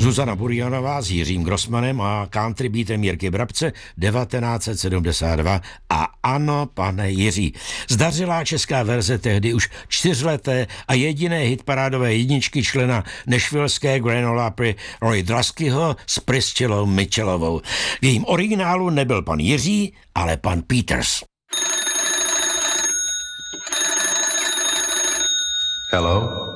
Zuzana Burjanová s Jiřím Grossmanem a country beatem Jirky Brabce 1972 a ano, pane Jiří. Zdařilá česká verze tehdy už 4leté a jediné hitparádové jedničky člena nashvilleské Grand Ole Opry Roy Druskyho s Priscillou Mitchellovou. V jejím originálu nebyl pan Jiří, ale pan Peters. Hello?